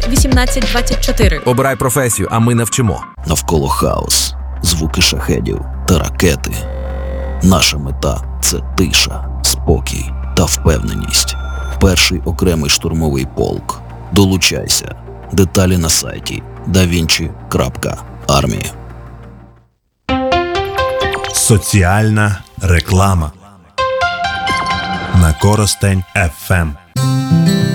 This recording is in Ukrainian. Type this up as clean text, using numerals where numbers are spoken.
1824. Обирай професію, а ми навчимо. Навколо хаос, звуки шахедів та ракети. Наша мета – це тиша, спокій та впевненість. Перший окремий штурмовий полк. Долучайся. Деталі на сайті davinci.army. Соціальна реклама на Коростень FM.